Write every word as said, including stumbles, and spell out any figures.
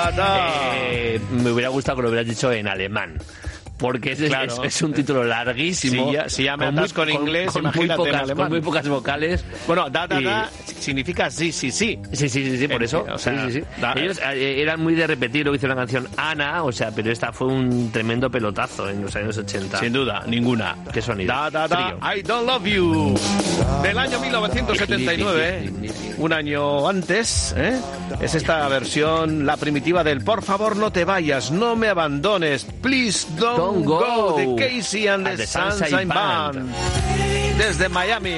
da, da. Eh, me hubiera gustado que lo hubieras dicho en alemán. Porque es, Claro. es, es un título larguísimo. Si ya, si ya me con atasco muy- en inglés, con, con muy imagínate en pocas, alemán. con muy pocas vocales. Bueno, da, da, Y- da significa sí, sí, sí. Sí, sí, sí, sí, por Eh, eso. o sea, sí, sí, sí. da- Ellos eh, eran muy de repetir lo que hizo la canción Ana, o sea, pero esta fue un tremendo pelotazo en los años ochenta. Sin duda, ninguna. ¿Qué sonido? Da, da, da, Frío. I don't love you. Del año mil novecientos setenta y nueve, ¿eh? Un año antes, ¿eh? Es esta versión, la primitiva del Por favor no te vayas, no me abandones, please don't, Don't go. de Casey and the, And the Sunshine, Sunshine Band. Band. Desde Miami.